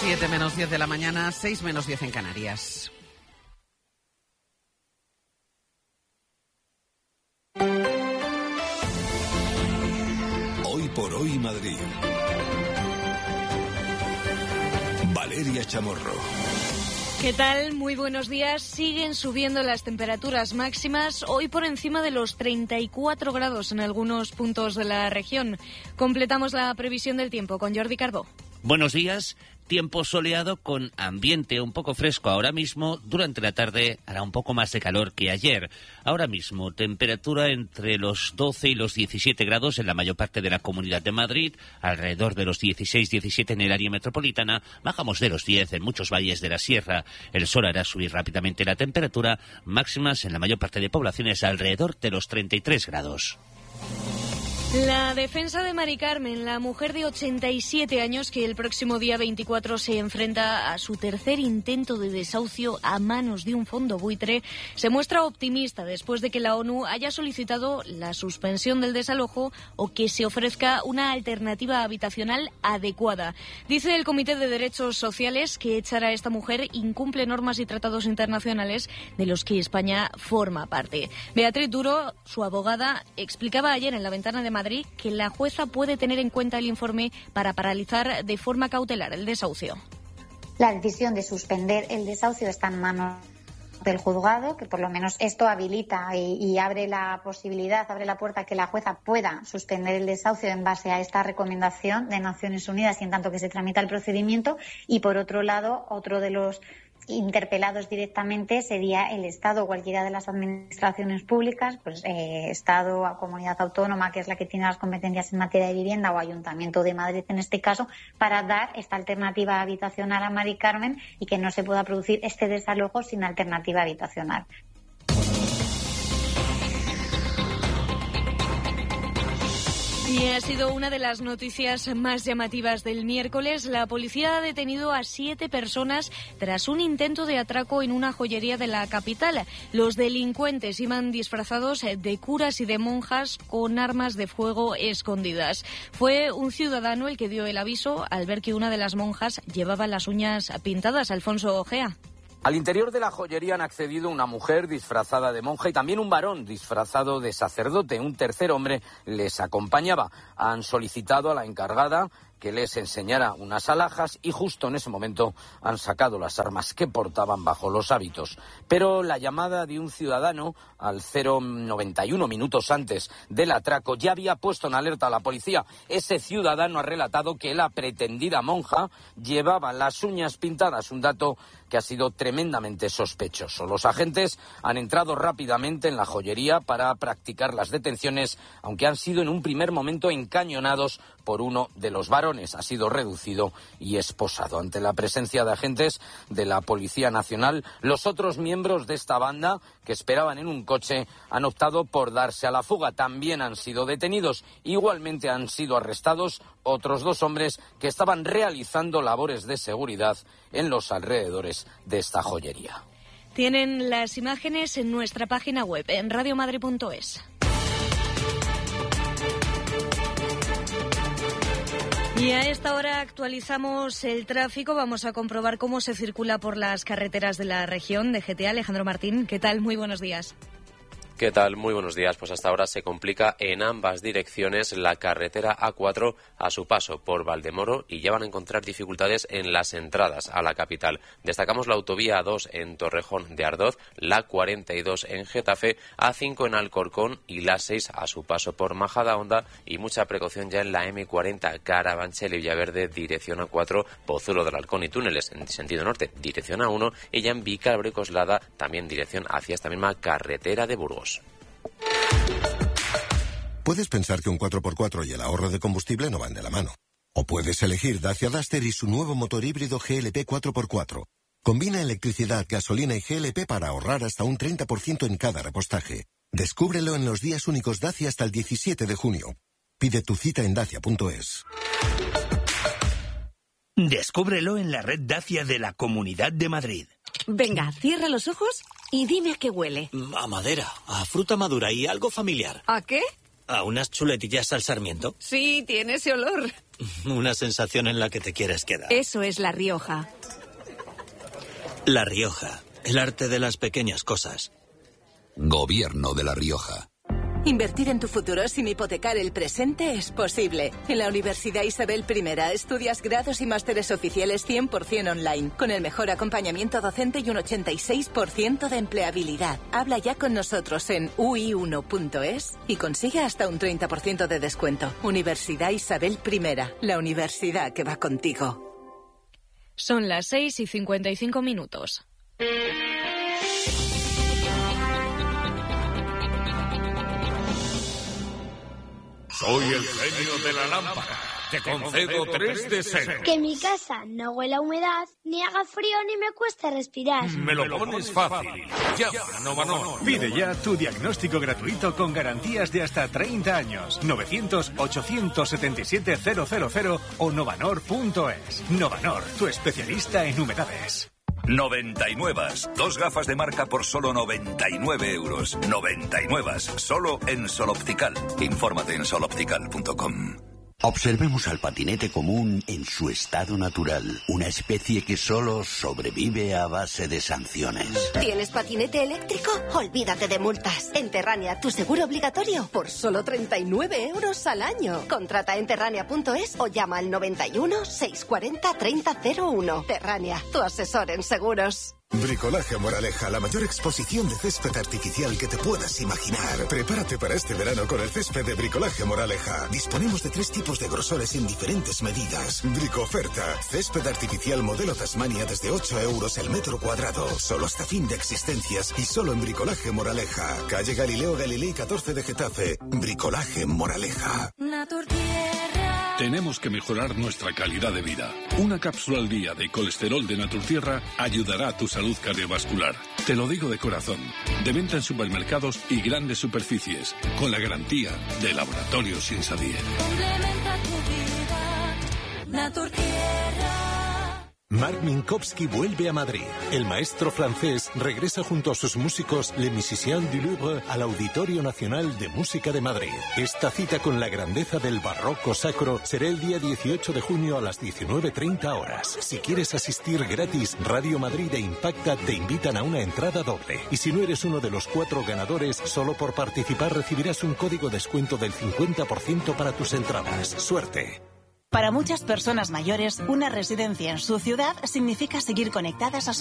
7 menos 10 de la mañana, 6 menos 10 en Canarias. Hoy por hoy Madrid. Valeria Chamorro. ¿Qué tal? Muy buenos días. Siguen subiendo las temperaturas máximas, hoy por encima de los 34 grados en algunos puntos de la región. Completamos la previsión del tiempo con Jordi Carbó. Buenos días. Tiempo soleado con ambiente un poco fresco ahora mismo. Durante la tarde hará un poco más de calor que ayer. Ahora mismo, temperatura entre los 12 y los 17 grados en la mayor parte de la Comunidad de Madrid, alrededor de los 16-17 en el área metropolitana, bajamos de los 10 en muchos valles de la sierra. El sol hará subir rápidamente la temperatura, máximas en la mayor parte de poblaciones alrededor de los 33 grados. La defensa de Mari Carmen, la mujer de 87 años que el próximo día 24 se enfrenta a su tercer intento de desahucio a manos de un fondo buitre, se muestra optimista después de que la ONU haya solicitado la suspensión del desalojo o que se ofrezca una alternativa habitacional adecuada. Dice el Comité de Derechos Sociales que echar a esta mujer incumple normas y tratados internacionales de los que España forma parte. Beatriz Duro, su abogada, explicaba ayer en La Ventana de Madrid que la jueza puede tener en cuenta el informe para paralizar de forma cautelar el desahucio. La decisión de suspender el desahucio está en manos del juzgado, que por lo menos esto habilita y abre la posibilidad, abre la puerta a que la jueza pueda suspender el desahucio en base a esta recomendación de Naciones Unidas y en tanto que se tramita el procedimiento. Y por otro lado, otro de los interpelados directamente sería el Estado o cualquiera de las administraciones públicas, pues Estado o comunidad autónoma, que es la que tiene las competencias en materia de vivienda, o Ayuntamiento de Madrid en este caso, para dar esta alternativa habitacional a Mari Carmen y que no se pueda producir este desalojo sin alternativa habitacional. Y ha sido una de las noticias más llamativas del miércoles. La policía ha detenido a 7 personas tras un intento de atraco en una joyería de la capital. Los delincuentes iban disfrazados de curas y de monjas con armas de fuego escondidas. Fue un ciudadano el que dio el aviso al ver que una de las monjas llevaba las uñas pintadas. Alfonso Ojea. Al interior de la joyería han accedido una mujer disfrazada de monja y también un varón disfrazado de sacerdote. Un tercer hombre les acompañaba. Han solicitado a la encargada que les enseñara unas alhajas y justo en ese momento han sacado las armas que portaban bajo los hábitos. Pero la llamada de un ciudadano al 091 minutos antes del atraco ya había puesto en alerta a la policía. Ese ciudadano ha relatado que la pretendida monja llevaba las uñas pintadas, un dato que ha sido tremendamente sospechoso. Los agentes han entrado rápidamente en la joyería para practicar las detenciones, aunque han sido en un primer momento encañonados por uno de los varones. Ha sido reducido y esposado. Ante la presencia de agentes de la Policía Nacional, los otros miembros de esta banda que esperaban en un coche han optado por darse a la fuga. También han sido detenidos. Igualmente han sido arrestados otros 2 hombres que estaban realizando labores de seguridad en los alrededores de esta joyería. Tienen las imágenes en nuestra página web, en radiomadrid.es. Y a esta hora actualizamos el tráfico. Vamos a comprobar cómo se circula por las carreteras de la región de GTA. Alejandro Martín, ¿qué tal? Muy buenos días. ¿Qué tal? Muy buenos días. Pues hasta ahora se complica en ambas direcciones la carretera A4 a su paso por Valdemoro y ya van a encontrar dificultades en las entradas a la capital. Destacamos la autovía A2 en Torrejón de Ardoz, la 42 en Getafe, A5 en Alcorcón y la 6 a su paso por Majadahonda y mucha precaución ya en la M40 Carabanchel y Villaverde, dirección A4, Pozuelo del Halcón y túneles en sentido norte, dirección A1 y ya en Vicálvaro y Coslada, también dirección hacia esta misma carretera de Burgos. Puedes pensar que un 4x4 y el ahorro de combustible no van de la mano. O puedes elegir Dacia Duster y su nuevo motor híbrido GLP 4x4. Combina electricidad, gasolina y GLP para ahorrar hasta un 30% en cada repostaje. Descúbrelo en los días únicos Dacia hasta el 17 de junio. Pide tu cita en dacia.es. Descúbrelo en la red Dacia de la Comunidad de Madrid. Venga, cierra los ojos y dime a qué huele. A madera, a fruta madura y algo familiar. ¿A qué? ¿A unas chuletillas al sarmiento? Sí, tiene ese olor. Una sensación en la que te quieres quedar. Eso es La Rioja. La Rioja, el arte de las pequeñas cosas. Gobierno de La Rioja. Invertir en tu futuro sin hipotecar el presente es posible. En la Universidad Isabel I estudias grados y másteres oficiales 100% online, con el mejor acompañamiento docente y un 86% de empleabilidad. Habla ya con nosotros en ui1.es y consigue hasta un 30% de descuento. Universidad Isabel I, la universidad que va contigo. Son las 6:55. Soy el genio de la lámpara. Te concedo 3 deseos. Que mi casa no huela a humedad, ni haga frío, ni me cueste respirar. Me lo pones fácil. Llama a Novanor. Pide ya tu diagnóstico gratuito con garantías de hasta 30 años. 900-877-000 o novanor.es. Novanor, tu especialista en humedades. 99. 2 gafas de marca por solo 99 euros. 99. Solo en Sol Optical. Infórmate en soloptical.com. Observemos al patinete común en su estado natural, una especie que solo sobrevive a base de sanciones. ¿Tienes patinete eléctrico? Olvídate de multas. En Terrania, tu seguro obligatorio por solo 39 euros al año. Contrata en terrania.es o llama al 91 640 3001. Terrania, tu asesor en seguros. Bricolaje Moraleja, la mayor exposición de césped artificial que te puedas imaginar. Prepárate para este verano con el césped de Bricolaje Moraleja. Disponemos de 3 tipos de grosores en diferentes medidas. Bricoferta, césped artificial modelo Tasmania desde 8 euros el metro cuadrado. Solo hasta fin de existencias y solo en Bricolaje Moraleja. Calle Galileo Galilei 14 de Getafe. Bricolaje Moraleja. Tenemos que mejorar nuestra calidad de vida. Una cápsula al día de colesterol de Naturtierra ayudará a tu salud cardiovascular. Te lo digo de corazón. De venta en supermercados y grandes superficies, con la garantía de Laboratorios Insadier. Complementa tu vida, Naturtierra. Marc Minkowski vuelve a Madrid. El maestro francés regresa junto a sus músicos Les Musiciens du Louvre al Auditorio Nacional de Música de Madrid. Esta cita con la grandeza del barroco sacro será el día 18 de junio a las 19:30 horas. Si quieres asistir gratis, Radio Madrid e Impacta te invitan a una entrada doble. Y si no eres uno de los 4 ganadores, solo por participar recibirás un código descuento del 50% para tus entradas. ¡Suerte! Para muchas personas mayores, una residencia en su ciudad significa seguir conectadas a su